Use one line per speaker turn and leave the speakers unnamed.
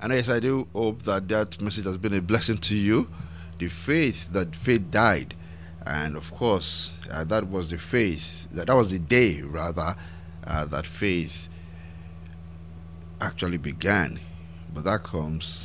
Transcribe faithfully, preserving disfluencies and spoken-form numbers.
And yes, I do hope that that message has been a blessing to you. The faith that faith died, and of course, uh, that was the faith that that was the day rather uh, that faith actually began. But that comes